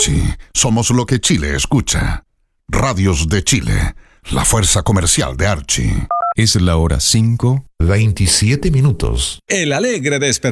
Archie, somos lo que Chile escucha. Radios de Chile, la fuerza comercial de Archie. Es la hora 5:27 minutos. El alegre despertar.